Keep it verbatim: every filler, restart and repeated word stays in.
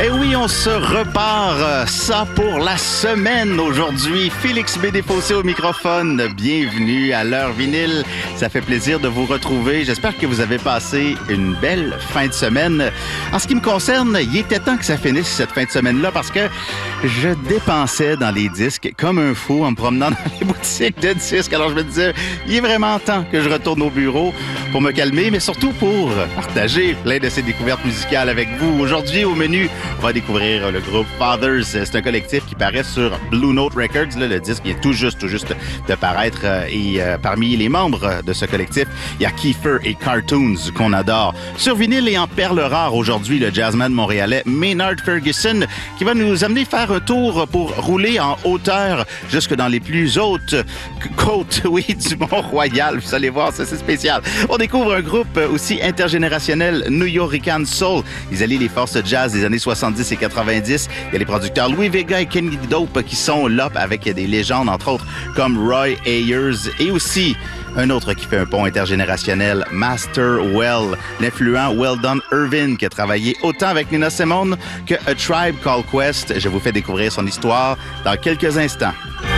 Et oui, on se repart euh, ça pour la semaine aujourd'hui. Félix B. Desfossés au microphone. Bienvenue à l'heure vinyle. Ça fait plaisir de vous retrouver. J'espère que vous avez passé une belle fin de semaine. En ce qui me concerne, il était temps que ça finisse cette fin de semaine-là parce que je dépensais dans les disques comme un fou en me promenant dans les boutiques de disques. Alors je me disais, il est vraiment temps que je retourne au bureau pour me calmer, mais surtout pour partager plein de ces découvertes musicales avec vous. Aujourd'hui, au menu, on va découvrir le groupe Fathers. C'est un collectif qui paraît sur Blue Note Records. Là, le disque vient tout juste, tout juste de paraître. Et euh, parmi les membres de ce collectif, il y a Kiefer et Cartoons qu'on adore. Sur vinyle et en perles rares, aujourd'hui, le jazzman montréalais Maynard Ferguson qui va nous amener faire un tour pour rouler en hauteur jusque dans les plus hautes côtes, oui, du Mont-Royal. Vous allez voir, ça c'est spécial. On découvre un groupe aussi intergénérationnel, New Yorican Soul. Ils allient les forces jazz des années soixante-dix et quatre-vingt-dix. Il y a les producteurs Louis Vega et Kenny Dope qui sont là avec des légendes, entre autres, comme Roy Ayers et aussi un autre qui fait un pont intergénérationnel, Master Well, l'influent Weldon Irvin, qui a travaillé autant avec Nina Simone que A Tribe Called Quest. Je vous fais découvrir son histoire dans quelques instants.